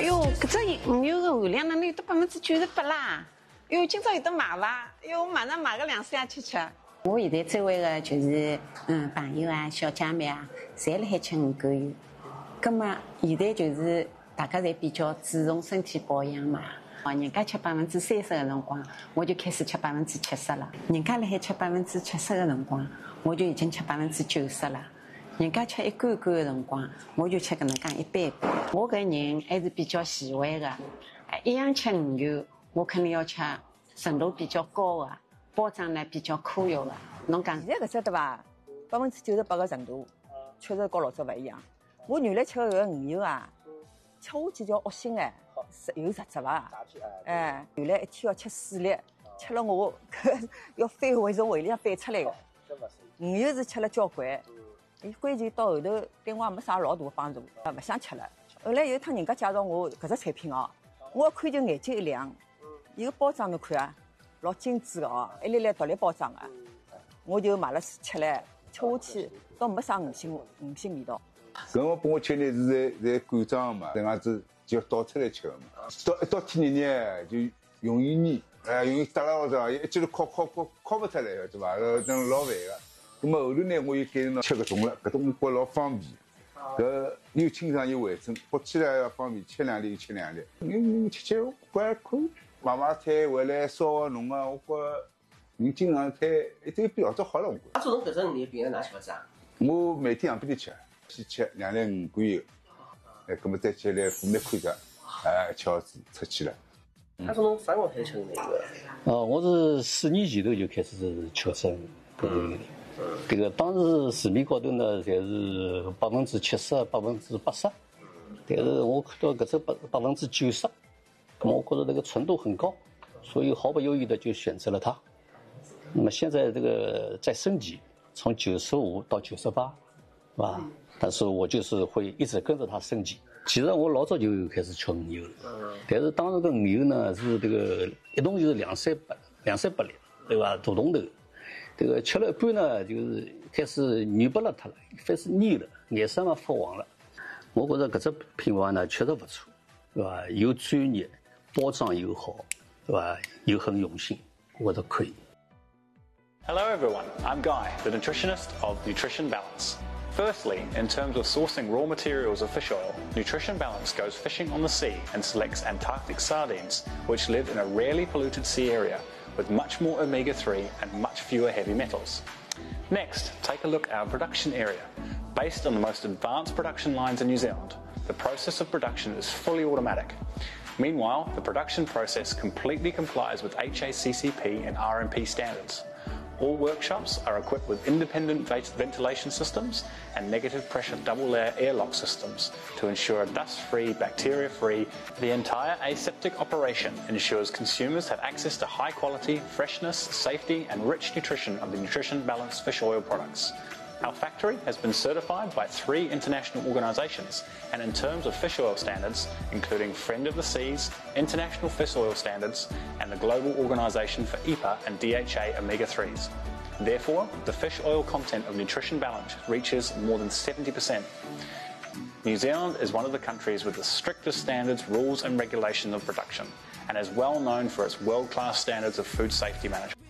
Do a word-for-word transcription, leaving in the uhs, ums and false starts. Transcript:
哎呦，搿只鱼油的含量能有得百分之九十八啦！哎呦，今朝有得买伐？哎呦，我马上买个两三吃吃。 我现在周围的就是嗯朋友啊、小姐妹啊，侪辣海吃鱼肝油。葛么现在就是大家侪比较注重身体保养嘛。哦，人家吃百分之三十的辰光，我就开始吃百分之七十了。人家辣海吃百分之七十的辰光，我就已经吃百分之九十了。人家吃一罐罐的辰光，我就吃搿能介一杯杯。我搿人还是比较贤惠的，一样吃鱼油，我肯定要吃纯度比较高的，包装呢比较科学的。侬讲现在搿只对伐？百分之九十八个纯度，确实跟老早勿一样。我原来吃的搿个鱼油啊，吃下去叫恶心哎，有实质伐？哎，原来一天要吃四粒，吃了我搿要翻胃从胃里向翻出来的。鱼油是吃了交关。伊关键到后头对我也没啥老大的帮助，啊，勿想吃了。后来有一趟人家介绍我搿只产品哦，我一看就眼睛一亮。伊个包装侬看啊，老精致的哦，一粒粒独立包装的，我就买了吃了，吃下去倒没啥鱼腥鱼腥味道。 搿我拨我吃呢是在在罐装嘛，这样子就要倒出来吃的嘛。到一到天热呢就容易黏，哎，容易耷拉或者一记头敲敲敲敲不出来的，对伐？呃，这老烦的。那么后头呢，我又改成吃搿种了，搿种觉老方便，搿又清爽又卫生，剥起来也方便，吃两粒就吃两粒。你吃吃，我觉还可以。买买菜回来烧个弄个，我觉你经常菜一点比老早好了，我觉。 阿做侬搿只鱼平常哪吃法子啊？ 我每天夜边头吃，先吃两粒鱼肝油，哎，搿么再吃来火灭看着，哎，吃好子出去了。 阿做侬啥辰光开始吃鱼的？ 哦，我是四年前头就开始吃生搿个。这个当时市面高头呢，侪是百分之七十、百分之八十，但是我看到搿只百百分之九十，那么我觉得这个纯度很高，所以毫不犹豫的就选择了它。那么现在这个在升级，从九十五到九十八，是吧？但是我就是会一直跟着它升级。其实我老早就开始吃鱼油了，但是当时的鱼油呢是这个一桶就是两三百两三百粒，对吧？大桶头。这个吃了一半呢，就是开始软不拉脱了，开始腻了，颜色嘛发黄了。我觉得搿只品牌呢确实不错，对吧？又专业，包装又好，对吧？又很用心，我觉得可以。 Hello everyone, I'm Guy, the nutritionist of Nutrition Balance. Firstly, in terms of sourcing raw materials of fish oil, Nutrition Balance goes fishing on the sea and selects Antarctic sardines, which live in a rarely polluted sea area, with much more omega three and much fewer heavy metals. Next, take a look at our production area. Based on the most advanced production lines in New Zealand, the process of production is fully automatic. Meanwhile, the production process completely complies with H A C C P and R M P standards. All workshops are equipped with independent ventilation systems and negative pressure double layer airlock systems to ensure dust-free, bacteria-free. The entire aseptic operation ensures consumers have access to high quality, freshness, safety and rich nutrition of the Nutrition Balance fish oil products. Our factory has been certified by three international organisations, and in terms of fish oil standards, including Friend of the Seas, International Fish Oil Standards, and the Global Organisation for E P A and D H A omega threes. Therefore, the fish oil content of Nutrition Balance reaches more than seventy percent. New Zealand is one of the countries with the strictest standards, rules and regulation of production, and is well known for its world-class standards of food safety management.